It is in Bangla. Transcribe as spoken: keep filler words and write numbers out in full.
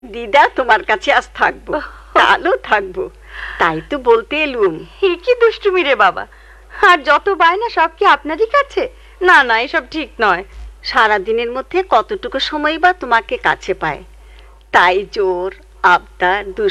দিদা তোমার কাছে আজ থাকবো, কালও থাকবো, তাই তো বলতে এলুম। কি দুষ্টুমি রে বাবা, আর যত বায়না সব কি আপনারই কাছে? না না, এসব ঠিক নয়। সারাদিনের মধ্যে কতটুকু সময় বা তোমাকে কাছে পায়, তাই জোর আবদার